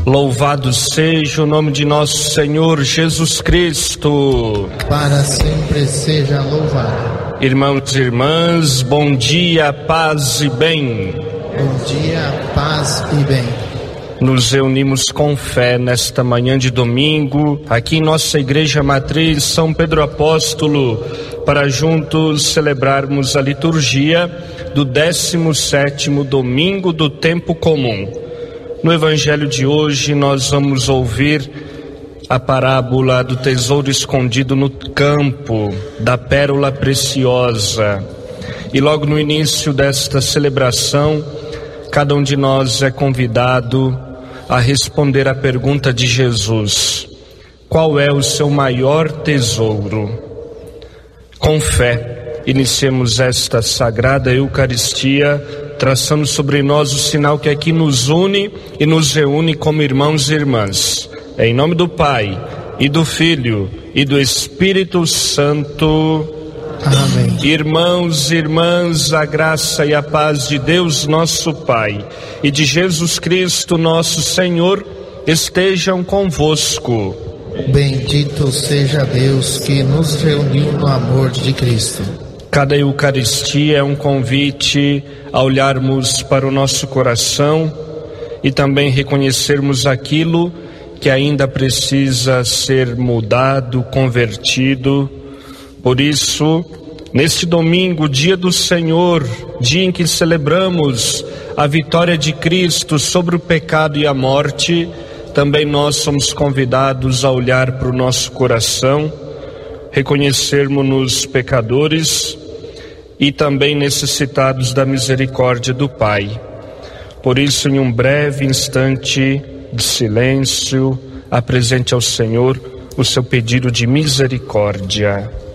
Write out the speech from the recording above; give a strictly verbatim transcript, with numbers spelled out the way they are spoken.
Louvado seja o nome de nosso Senhor Jesus Cristo. Para sempre seja louvado. Irmãos e irmãs, bom dia, paz e bem. Bom dia, paz e bem. Nos reunimos com fé nesta manhã de domingo, aqui em nossa Igreja Matriz São Pedro Apóstolo, para juntos celebrarmos a liturgia do décimo sétimo domingo do tempo comum. No Evangelho de hoje nós vamos ouvir a parábola do tesouro escondido no campo, da pérola preciosa. E logo no início desta celebração, cada um de nós é convidado a responder à pergunta de Jesus: qual é o seu maior tesouro? Com fé, iniciemos esta sagrada Eucaristia, traçando sobre nós o sinal que aqui nos une e nos reúne como irmãos e irmãs. Em nome do Pai, e do Filho, e do Espírito Santo. Amém. Irmãos e irmãs, a graça e a paz de Deus nosso Pai e de Jesus Cristo nosso Senhor estejam convosco. Bendito seja Deus que nos reuniu no amor de Cristo. Cada Eucaristia é um convite a olharmos para o nosso coração e também reconhecermos aquilo que ainda precisa ser mudado, convertido. Por isso, neste domingo, dia do Senhor, dia em que celebramos a vitória de Cristo sobre o pecado e a morte, também nós somos convidados a olhar para o nosso coração, reconhecermos-nos pecadores e também necessitados da misericórdia do Pai. Por isso, em um breve instante de silêncio, apresente ao Senhor o seu pedido de misericórdia.